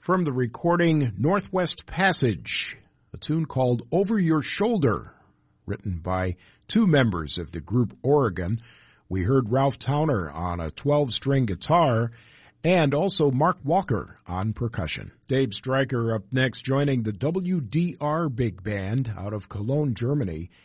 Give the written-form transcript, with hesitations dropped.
From the recording Northwest Passage, a tune called Over Your Shoulder, written by two members of the group Oregon. We heard Ralph Towner on a 12-string guitar and also Mark Walker on percussion. Dave Stryker up next, joining the WDR Big Band out of Cologne, Germany.